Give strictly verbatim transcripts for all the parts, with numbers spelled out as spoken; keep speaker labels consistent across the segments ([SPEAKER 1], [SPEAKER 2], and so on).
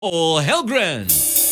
[SPEAKER 1] Joel Helgren.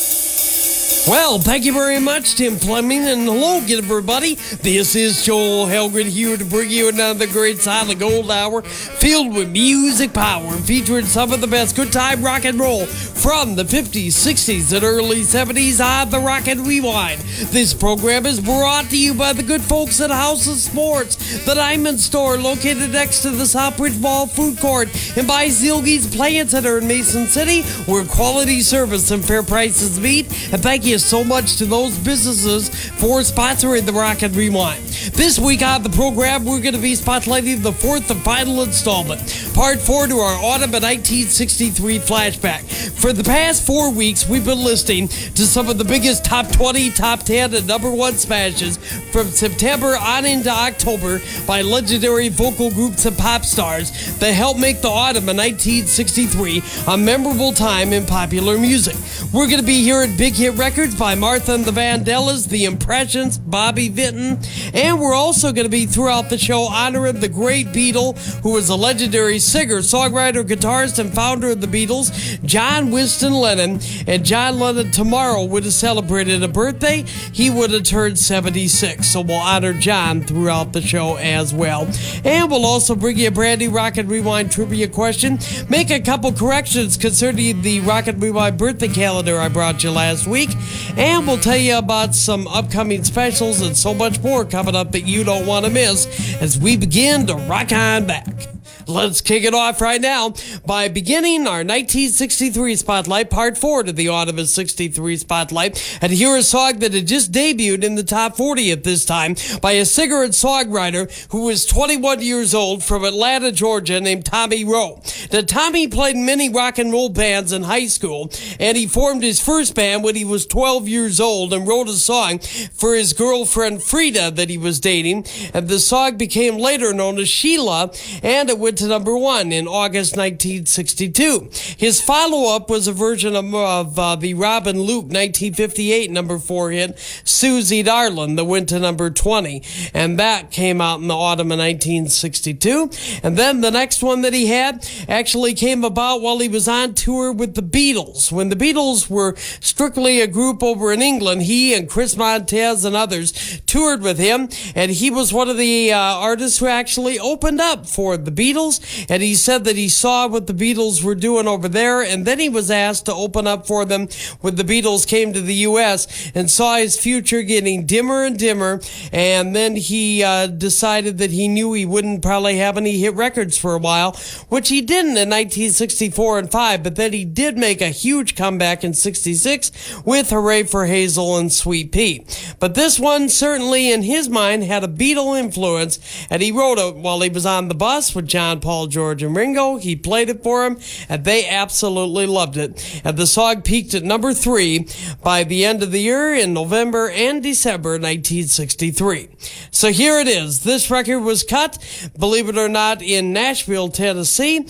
[SPEAKER 2] Well, thank you very much, Tim Fleming, and hello again, everybody. This is Joel Helgren here to bring you another great Solid Gold Hour filled with music power, featuring some of the best good time rock and roll from the fifties, sixties, and early seventies on the Rock and Rewind. This program is brought to you by the good folks at House of Sports, the Diamond Store located next to the Southbridge Mall Food Court, and by Zilgi's Plant Center in Mason City, where quality service and fair prices meet. And thank you so much to those businesses for sponsoring the Rock and Rewind. This week on the program, we're going to be spotlighting the fourth and final installment, part four to our Autumn of nineteen sixty-three flashback. For the past four weeks, we've been listening to some of the biggest top twenty, top ten, and number one smashes from September on into October by legendary vocal groups and pop stars that helped make the Autumn of nineteen sixty-three a memorable time in popular music. We're going to be hearing big hit records by Martha and the Vandellas, The Impressions, Bobby Vinton, and we're also going to be throughout the show honoring the great Beatle, who was a legendary singer, songwriter, guitarist, and founder of the Beatles, John Winston Lennon. And John Lennon tomorrow would have celebrated a birthday. He would have turned seventy-six, so we'll honor John throughout the show as well. And we'll also bring you a brand new Rock and Rewind trivia question, make a couple corrections concerning the Rock and Rewind birthday calendar I brought you last week, and we'll tell you about some upcoming specials and so much more coming up that you don't want to miss as we begin to rock on back. Let's kick it off right now by beginning our nineteen sixty-three Spotlight, Part four to the Autumn of sixty-three Spotlight. And here a song that had just debuted in the top forty at this time by a singer and songwriter who was twenty-one years old from Atlanta, Georgia, named Tommy Roe. Now, Tommy played in many rock and roll bands in high school, and he formed his first band when he was twelve years old and wrote a song for his girlfriend Frida that he was dating. And the song became later known as Sheila, and it went to number one in August nineteen sixty-two. His follow-up was a version of, of uh, the Robin Luke nineteen fifty-eight number four hit, Susie Darlin', that went to number twenty. And that came out in the autumn of nineteen sixty-two. And then the next one that he had actually came about while he was on tour with the Beatles. When the Beatles were strictly a group over in England, he and Chris Montez and others toured with him, and he was one of the uh, artists who actually opened up for the Beatles. And he said that he saw what the Beatles were doing over there, and then he was asked to open up for them when the Beatles came to the U S and saw his future getting dimmer and dimmer. And then he uh, decided that he knew he wouldn't probably have any hit records for a while, which he didn't in nineteen sixty-four and five, but then he did make a huge comeback in sixty-six with Hooray for Hazel and Sweet Pea. But this one certainly in his mind had a Beatle influence, and he wrote it while he was on the bus with John, Paul, George, and Ringo. He played it for him, and they absolutely loved it. And the song peaked at number three by the end of the year in November and December nineteen sixty-three. So here it is. This record was cut, believe it or not, in Nashville, Tennessee,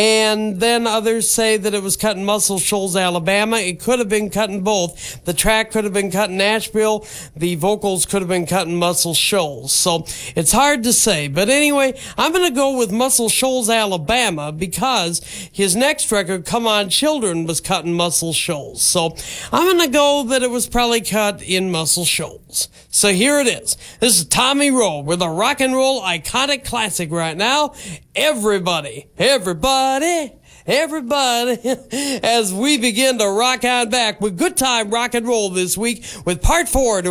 [SPEAKER 2] and then others say that it was cut in Muscle Shoals, Alabama. It could have been cut in both. The track could have been cut in Nashville. The vocals could have been cut in Muscle Shoals. So it's hard to say. But anyway, I'm going to go with Muscle Shoals, Alabama, because his next record, Come On Children, was cut in Muscle Shoals. So I'm going to go that it was probably cut in Muscle Shoals. So here it is. This is Tommy Roe with a rock and roll iconic classic right now. Everybody, everybody, everybody, as we begin to rock on back with good time rock and roll this week with part four to